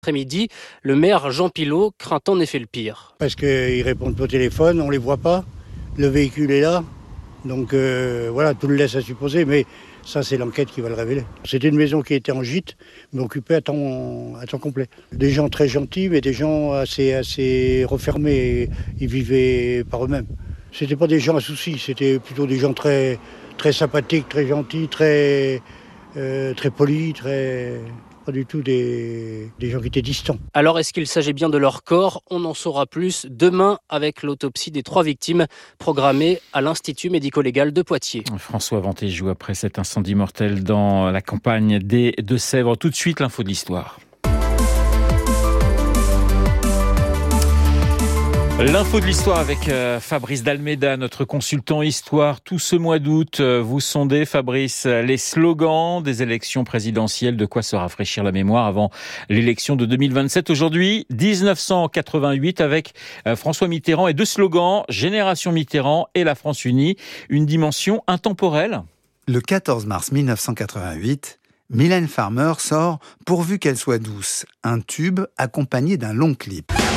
Après-midi, le maire Jean Pilot craint en effet le pire. Parce qu'ils répondent au téléphone, on ne les voit pas, le véhicule est là, donc voilà, tout le laisse à supposer, mais ça c'est l'enquête qui va le révéler. C'était une maison qui était en gîte, mais occupée à temps complet. Des gens très gentils, mais des gens assez refermés, ils vivaient par eux-mêmes. C'était pas des gens à soucis, c'était plutôt des gens très, très sympathiques, très gentils, très polis, pas du tout des gens qui étaient distants. Alors, est-ce qu'il s'agit bien de leur corps ? On en saura plus demain avec l'autopsie des 3 victimes programmée à l'Institut médico-légal de Poitiers. François Ventéjou après cet incendie mortel dans la campagne des Deux-Sèvres. Tout de suite, l'info de l'histoire. L'info de l'histoire avec Fabrice Dalméda, notre consultant histoire. Tout ce mois d'août, vous sondez, Fabrice, les slogans des élections présidentielles. De quoi se rafraîchir la mémoire avant l'élection de 2027. Aujourd'hui, 1988 avec François Mitterrand et 2 slogans, Génération Mitterrand et la France unie. Une dimension intemporelle. Le 14 mars 1988, Mylène Farmer sort « Pourvu qu'elle soit douce », un tube accompagné d'un long clip.